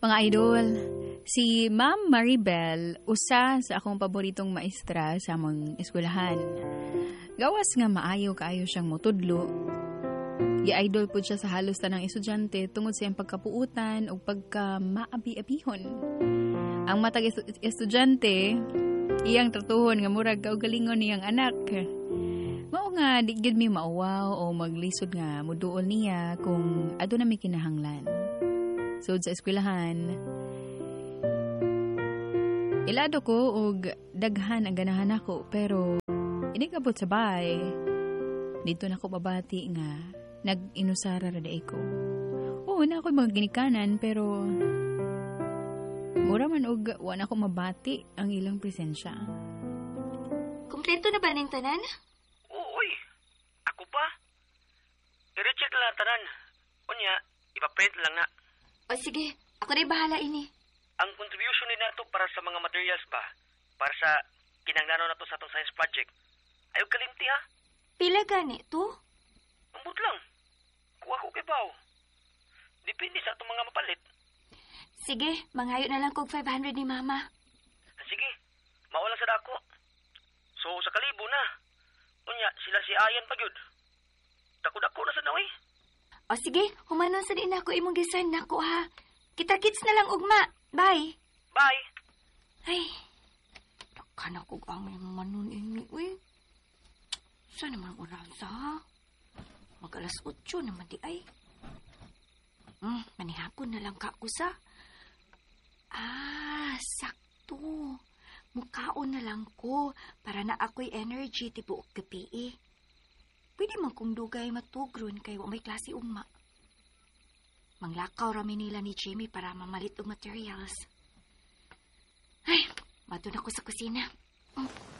Mga idol, si Ma'am Maribel, usa sa akong paboritong maestra sa among eskwelahan. Gawas nga kaayo siyang motudlo. Gi-idol po siya sa halos tanang estudyante tungod sa iyang pagkapuutan o pagka-maabi-abihon. Ang matag estudyante, iyang tratuhon nga murag kaugalingon niyang anak. Mao nga di gyud mi mauwaw o maglisod nga muduol niya kung aduna mi kinahanglan. Sud sa eskwelahan, ilado ko og daghan ang ganahan ako pero inigabot sa bahay. Dito na ko babati nga nag-inusara ra daay ko. Oo na ako mga ginikanan pero mura man og wa na ko mabati ang ilang presensya. Kumpleto na ba ning tanan? Uy, ako pa. I-recheck lang tanan. Unya, ipaprint lang na. O sige, ako na bahala ini. Ang contribution ni nato para sa mga materials ba? Para sa kinanglanon nato sa atong science project. Ayaw kalimti ha? Pila gani to? Ambot lang. Kuha ko kay Bao. Depende sa atong mga mapalit. Sige, manghayo na lang kog 500 ni Mama. Sige, maulang sa dako. So, sa kalibo na. Unya, sila si Ayan pa yun. Dako-dako na sa naway. O sige, humanon sa din ako imong gisan nako ha. Kita-kits na lang ugma. Bye. Bye. Ay, nakana kog ang manon ini. Uy, saan naman oras ha? Mag-alas 8 naman di ay. Manihapon na lang ka usa. Sakto. Mukaon na lang ko para na ako'y energy tibuok gabi. Pwede man kong dugay matugron kay wa may klase ugma. Manglakaw rami nila ni Jamie para mamalit og materials. Ay, madun ako sa kusina.